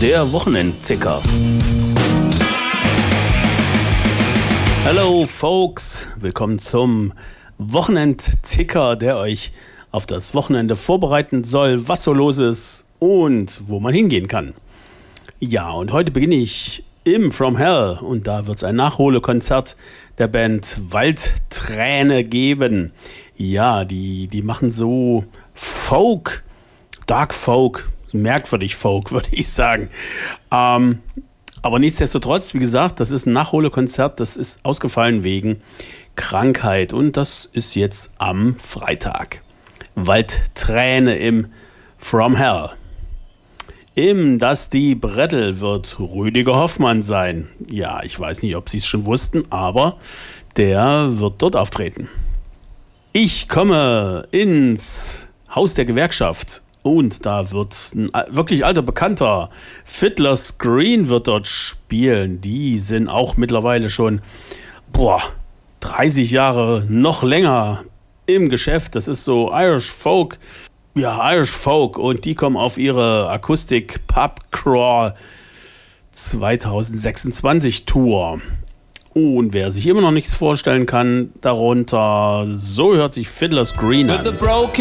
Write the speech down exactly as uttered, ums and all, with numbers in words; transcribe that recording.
der Wochenendticker. Hello folks, willkommen zum Wochenendticker, der euch auf das Wochenende vorbereiten soll, was so los ist und wo man hingehen kann. Ja, und heute beginne ich im From Hell und da wird es ein Nachholekonzert der Band Waldträne geben. Ja, die, die machen so Folk, Dark Folk, merkwürdig Folk, würde ich sagen. Ähm, aber nichtsdestotrotz, wie gesagt, das ist ein Nachholekonzert, das ist ausgefallen wegen Krankheit und das ist jetzt am Freitag. Waldträne im From Hell. Im Das die Brettel wird Rüdiger Hoffmann sein. Ja, ich weiß nicht, ob Sie es schon wussten, aber der wird dort auftreten. Ich komme ins Haus der Gewerkschaft und da wird ein wirklich alter Bekannter, Fiddler's Green, wird dort spielen. Die sind auch mittlerweile schon, boah, dreißig Jahre, noch länger im Geschäft. Das ist so Irish Folk. Ja, Irish Folk und die kommen auf ihre Akustik Pub Crawl zwanzig sechsundzwanzig Tour. Und wer sich immer noch nichts vorstellen kann darunter, so hört sich Fiddler's Green an.